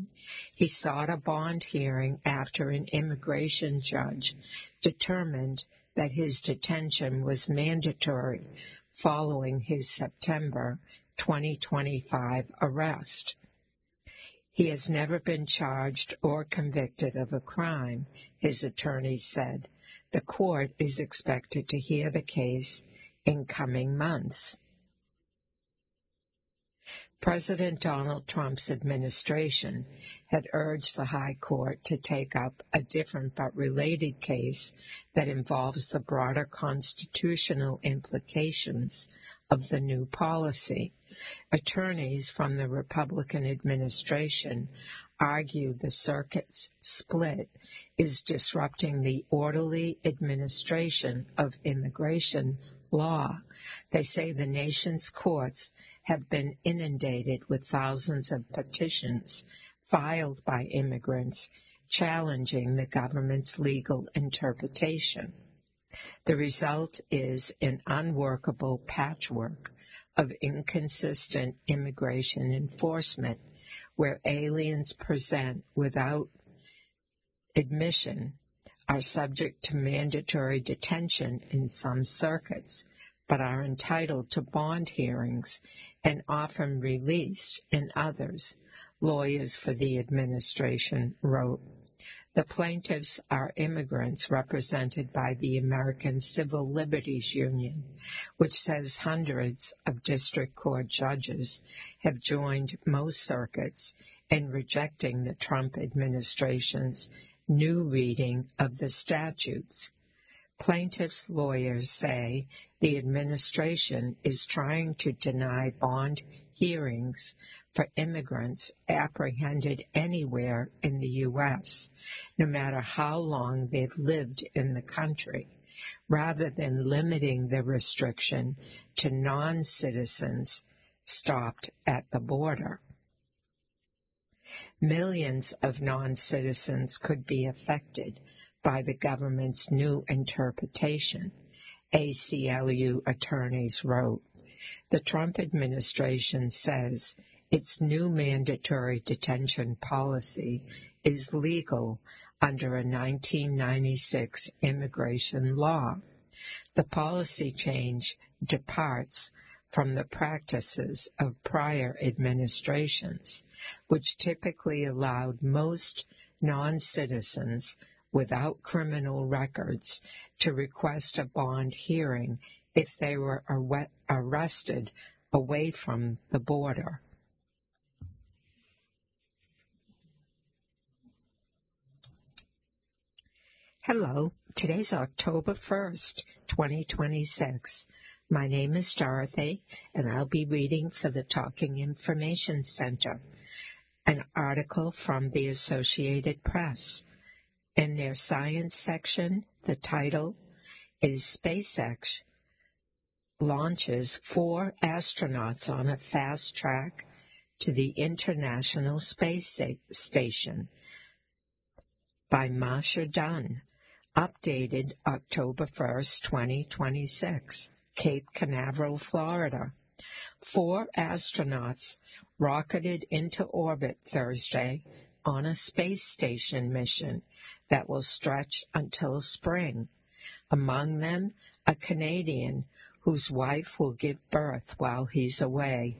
2019, he sought a bond hearing after an immigration judge determined that his detention was mandatory following his September 2025 arrest. He has never been charged or convicted of a crime, his attorney said. The court is expected to hear the case in coming months. President Donald Trump's administration had urged the High Court to take up a different but related case that involves the broader constitutional implications of the new policy. Attorneys from the Republican administration argue the circuit's split is disrupting the orderly administration of immigration law. They say the nation's courts have been inundated with thousands of petitions filed by immigrants challenging the government's legal interpretation. The result is an unworkable patchwork of inconsistent immigration enforcement where aliens present without admission are subject to mandatory detention in some circuits, but are entitled to bond hearings and often released in others, lawyers for the administration wrote. The plaintiffs are immigrants represented by the American Civil Liberties Union, which says hundreds of district court judges have joined most circuits in rejecting the Trump administration's new reading of the statutes. Plaintiffs' lawyers say the administration is trying to deny bond hearings for immigrants apprehended anywhere in the U.S., no matter how long they've lived in the country, rather than limiting the restriction to non-citizens stopped at the border. Millions of non-citizens could be affected by the government's new interpretation, ACLU attorneys wrote. The Trump administration says its new mandatory detention policy is legal under a 1996 immigration law. The policy change departs from the practices of prior administrations, which typically allowed most non-citizens without criminal records to request a bond hearing if they were arrested away from the border. Hello, today's October 1st, 2026. My name is Dorothy, and I'll be reading for the Talking Information Center, an article from the Associated Press. In their science section, the title is SpaceX launches 4 astronauts on a fast track to the International Space Station by Masha Dunn, updated October 1st, 2026, Cape Canaveral, Florida. 4 astronauts rocketed into orbit Thursday on a space station mission that will stretch until spring. Among them, a Canadian whose wife will give birth while he's away.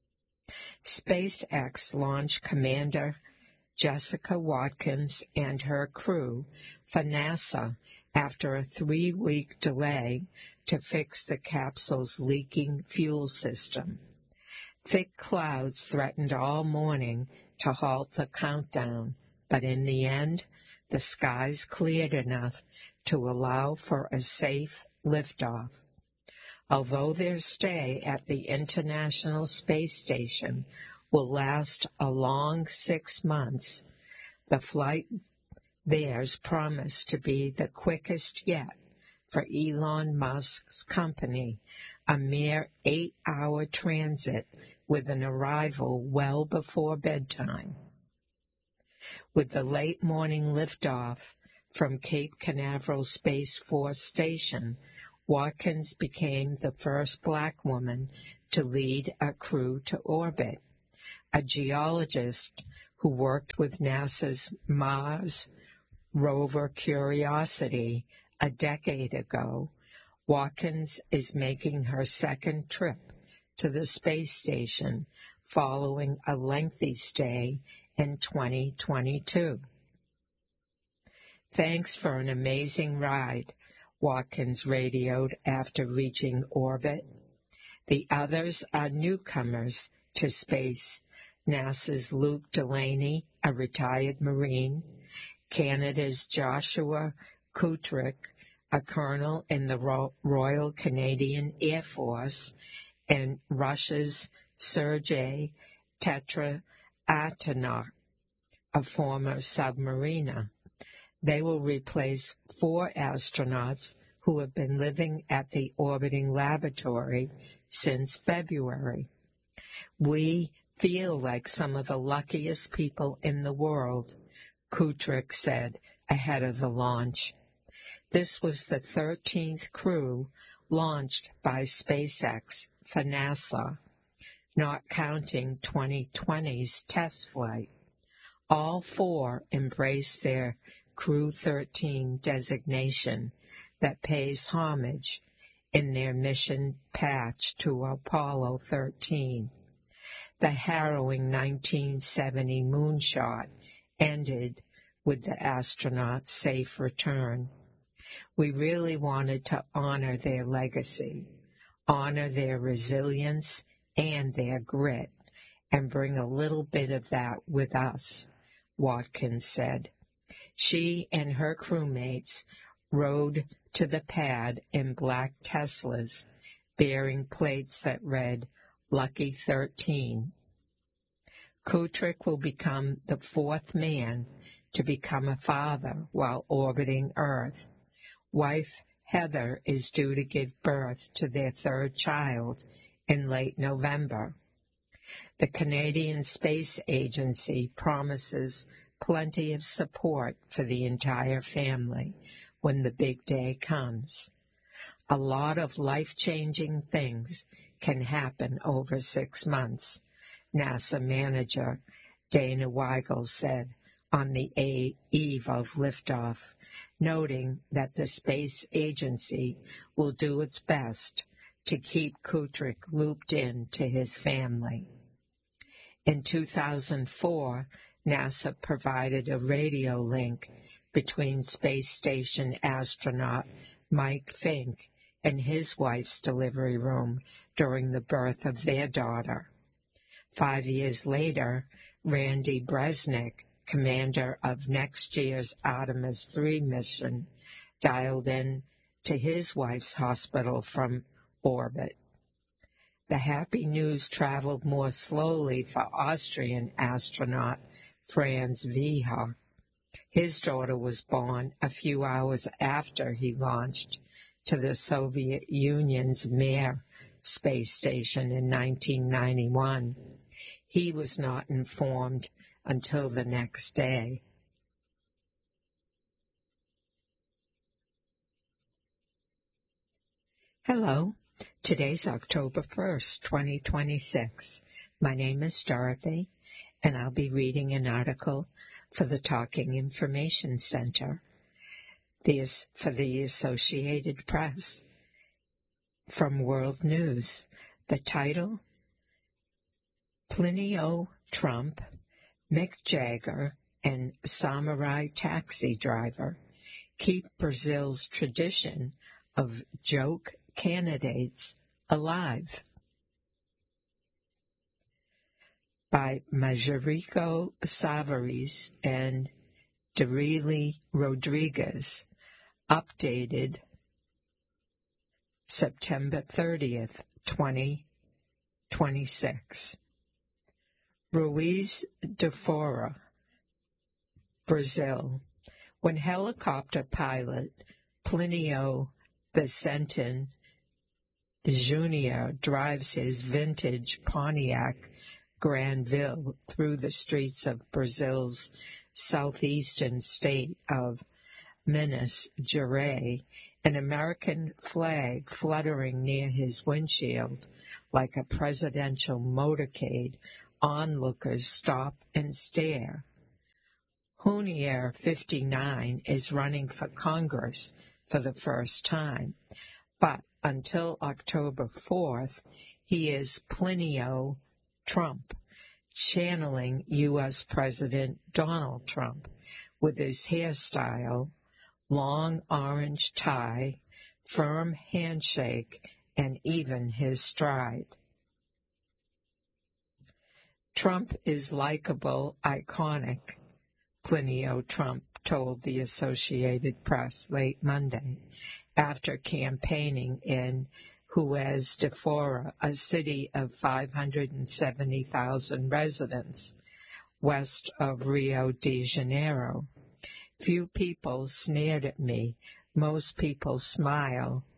SpaceX launch commander Jessica Watkins and her crew for NASA after a 3-week delay to fix the capsule's leaking fuel system. Thick clouds threatened all morning to halt the countdown, but in the end, the skies cleared enough to allow for a safe liftoff. Although their stay at the International Space Station will last a long 6 months, the flight there's promised to be the quickest yet for Elon Musk's company, a mere 8-hour transit with an arrival well before bedtime. With the late morning liftoff from Cape Canaveral Space Force Station, Watkins became the first black woman to lead a crew to orbit. A geologist who worked with NASA's Mars rover Curiosity a decade ago, Watkins is making her second trip to the space station following a lengthy stay in 2022. "Thanks for an amazing ride," Watkins radioed after reaching orbit. The others are newcomers to space: NASA's Luke Delaney, a retired Marine; Canada's Joshua Kutrick, a colonel in the Royal Canadian Air Force; and Russia's Sergei Atonov, a former submariner. They will replace 4 astronauts who have been living at the orbiting laboratory since February. "We feel like some of the luckiest people in the world," Kutrick said ahead of the launch. This was the 13th crew launched by SpaceX for NASA, not counting 2020's test flight. All 4 embraced their Crew 13 designation that pays homage in their mission patch to Apollo 13. The harrowing 1970 moonshot ended with the astronauts' safe return. "We really wanted to honor their legacy, honor their resilience and their grit, and bring a little bit of that with us," Watkins said. She and her crewmates rode to the pad in black Teslas, bearing plates that read Lucky 13. Kutrick will become the 4th man to become a father while orbiting Earth. Wife Heather is due to give birth to their 3rd child in late November. The Canadian Space Agency promises plenty of support for the entire family when the big day comes. "A lot of life-changing things can happen over 6 months," NASA manager Dana Weigel said on the eve of liftoff, noting that the space agency will do its best to keep Kutrick looped in to his family. In 2004, NASA provided a radio link between space station astronaut Mike Fink and his wife's delivery room during the birth of their daughter. 5 years later, Randy Bresnik, commander of next year's Artemis III mission, dialed in to his wife's hospital from orbit. The happy news traveled more slowly for Austrian astronaut Franz Wiehe. His daughter was born a few hours after he launched to the Soviet Union's Mir space station in 1991. He was not informed until the next day. Hello, today's October 1st, 2026. My name is Dorothy, and I'll be reading an article for the Talking Information Center for the Associated Press from World News. The title: Plinio Trump, Mick Jagger, and Samurai Taxi Driver keep Brazil's tradition of joke candidates alive. By Majorico Savares and Darely Rodriguez, updated September 30th, 2026. Ruiz de Fora, Brazil. When helicopter pilot Plinio Vicentin Jr. drives his vintage Pontiac Granville through the streets of Brazil's southeastern state of Minas Gerais, an American flag fluttering near his windshield like a presidential motorcade onlookers stop and stare. Junior, 59, is running for Congress for the first time, but until October 4th, he is Plinio Trump, channeling U.S. President Donald Trump with his hairstyle, long orange tie, firm handshake, and even his stride. Trump is likable, iconic, Plinio Trump told the Associated Press late Monday after campaigning in Juiz de Fora, a city of 570,000 residents west of Rio de Janeiro. Few people sneered at me. Most people smile,